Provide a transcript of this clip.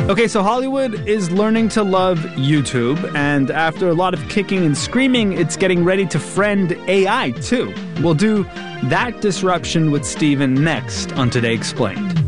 Okay, so Hollywood is learning to love YouTube, and after a lot of kicking and screaming, it's getting ready to friend AI, too. We'll do that disruption with Steven next on Today Explained.